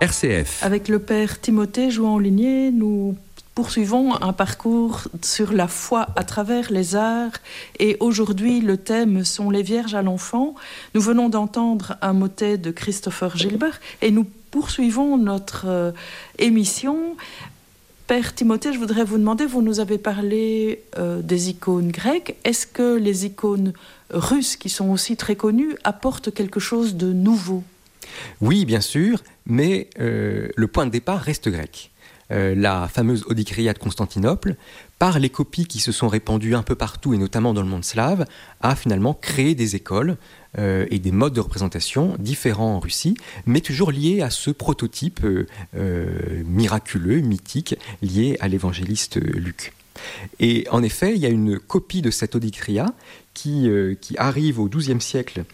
RCF. Avec le père Timothée Jouan-Ligné, nous poursuivons un parcours sur la foi à travers les arts et aujourd'hui le thème sont les Vierges à l'enfant. Nous venons d'entendre un motet de Christopher Gilbert et nous poursuivons notre émission. Père Timothée, je voudrais vous demander, vous nous avez parlé des icônes grecques. Est-ce que les icônes russes, qui sont aussi très connues, apportent quelque chose de nouveau ? Oui, bien sûr, mais le point de départ reste grec. La fameuse Odykria de Constantinople, par les copies qui se sont répandues un peu partout, et notamment dans le monde slave, a finalement créé des écoles et des modes de représentation différents en Russie, mais toujours liés à ce prototype miraculeux, mythique, lié à l'évangéliste Luc. Et en effet, il y a une copie de cette Odykria qui arrive au XIIe siècle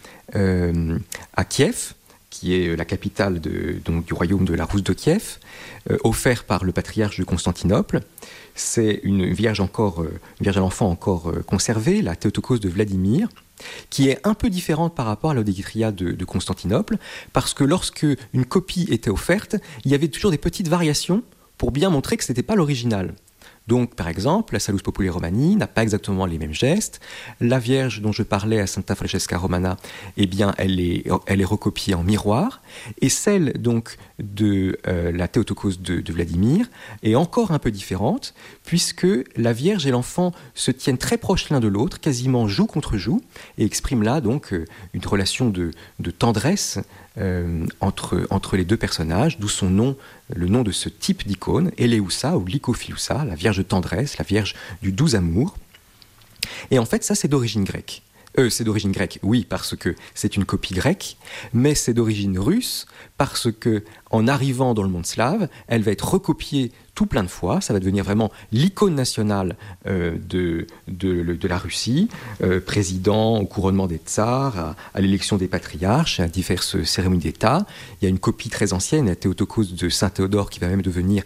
à Kiev, qui est la capitale donc, du royaume de la Rousse de Kiev, offert par le patriarche de Constantinople. C'est une vierge à l'enfant encore conservée, la Théotokos de Vladimir, qui est un peu différente par rapport à l'Odykria de Constantinople, parce que lorsque une copie était offerte, il y avait toujours des petites variations pour bien montrer que ce n'était pas l'original. Donc, par exemple, la Salus Populi Romani n'a pas exactement les mêmes gestes. La Vierge dont je parlais à Santa Francesca Romana, eh bien, elle est recopiée en miroir. Et celle donc de la Théotokos de Vladimir est encore un peu différente, puisque la Vierge et l'enfant se tiennent très proches l'un de l'autre, quasiment joue contre joue, et expriment là donc une relation de tendresse entre les deux personnages, d'où son nom, le nom de ce type d'icône, Eleusa ou Lycophilousa, la Vierge de tendresse, la Vierge du doux amour. Et en fait, ça, c'est d'origine grecque. C'est d'origine grecque, oui, parce que c'est une copie grecque, mais c'est d'origine russe, parce que en arrivant dans le monde slave, elle va être recopiée tout plein de fois, ça va devenir vraiment l'icône nationale de la Russie, président au couronnement des tsars, à l'élection des patriarches, à diverses cérémonies d'État. Il y a une copie très ancienne, la Théotokos de Saint-Théodore, qui va même devenir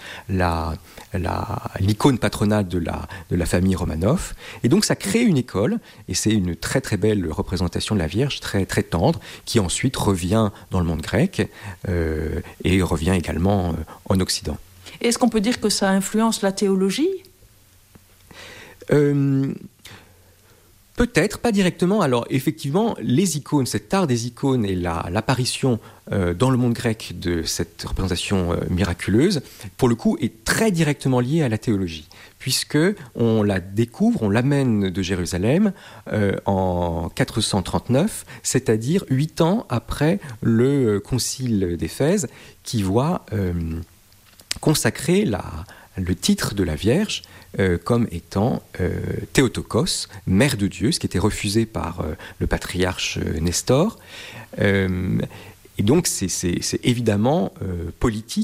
l'icône patronale de la famille Romanov. Et donc ça crée une école, et c'est une très très belle représentation de la Vierge, très très tendre, qui ensuite revient dans le monde grec et revient également en Occident. Est-ce qu'on peut dire que ça influence la théologie ? Peut-être, pas directement. Alors effectivement, les icônes, cet art des icônes et l'apparition dans le monde grec de cette représentation miraculeuse, pour le coup, est très directement liée à la théologie, puisque on la découvre, on l'amène de Jérusalem en 439, c'est-à-dire 8 ans après le concile d'Éphèse, qui voit consacrer le titre de la Vierge comme étant Théotokos, mère de Dieu, ce qui était refusé par le patriarche Nestor. Et donc c'est évidemment politique.